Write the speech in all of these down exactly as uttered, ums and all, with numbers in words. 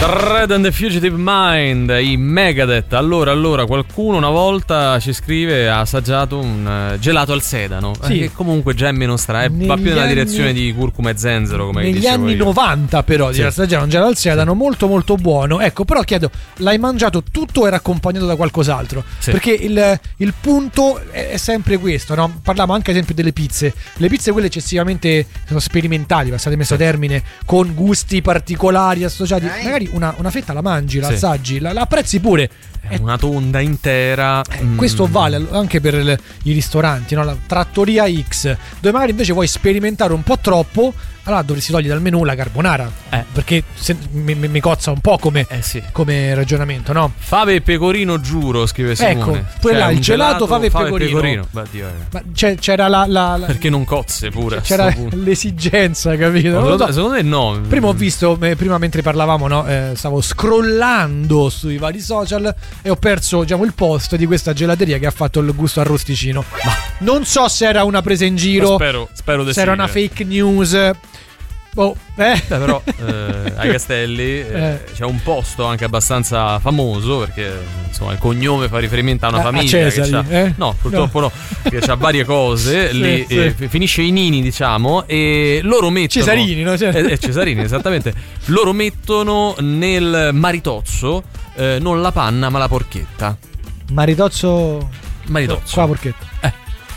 Red and the Fugitive Mind, i Megadeth. Allora, allora, qualcuno una volta ci scrive ha assaggiato un uh, gelato al sedano, sì. Che comunque già è meno strano, va più nella anni, direzione di curcuma e zenzero, come negli anni io. novanta però sì. Di assaggiare un gelato al sedano, sì. Molto molto buono. Ecco, però chiedo, l'hai mangiato tutto o era accompagnato da qualcos'altro? Sì. Perché il, il punto è, è sempre questo, no? Parliamo anche ad esempio delle pizze. Le pizze quelle eccessivamente sono sperimentali, passate messo a termine, con gusti particolari associati. Eh. Magari una, una fetta la mangi, la sì. assaggi, la, la apprezzi pure. È una tonda intera. Eh, mm. Questo vale anche per le, i ristoranti, no? La trattoria X, dove magari invece vuoi sperimentare un po' troppo, allora dovresti togliere dal menù la carbonara, eh. perché se, mi, mi cozza un po' come, eh sì. come ragionamento, no? Fave e pecorino, giuro, scrive Simone. Ecco, pure cioè, là il gelato, gelato fave e pecorino, pecorino. Beh, Dio, eh. Ma c'era la, la, la perché non cozze pure, c'era l'esigenza, capito? No, so. Secondo me no. Prima ho visto, eh, prima mentre parlavamo, no, eh, stavo scrollando sui vari social e ho perso, diciamo, il post di questa gelateria che ha fatto il gusto arrosticino. Ma non so se era una presa in giro, spero, spero se era sì, una eh. fake news. Oh, eh. Beh, però eh, ai Castelli eh, eh. c'è un posto anche abbastanza famoso, perché insomma il cognome fa riferimento a una a, famiglia a Cesari, che c'ha, eh? no purtroppo no, no che c'ha varie cose sì, lì sì. Eh, finisce i Nini, diciamo, e loro mettono Cesarini, no? Certo. Eh, eh, Cesarini, esattamente. Loro mettono nel maritozzo eh, non la panna ma la porchetta. Maritozzo Maritozzo qua la porchetta eh.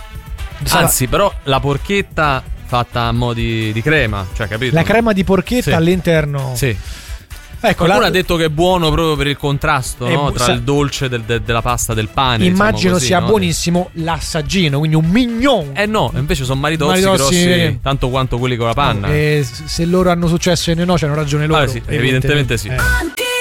Anzi, però la porchetta fatta a mo' di, di crema, cioè, capito? La crema di porchetta sì. all'interno. Sì. Ecco, qualcuno la... ha detto che è buono proprio per il contrasto, no? Tra sa... il dolce del, de, della pasta, del pane. Immagino diciamo così, sia no? buonissimo l'assaggino, quindi un mignon. Eh no, invece sono maritozzi, maritozzi grossi eh. tanto quanto quelli con la panna. No, e se loro hanno successo e noi no, c'hanno ragione loro. Ah, sì, evidentemente, evidentemente sì. Eh.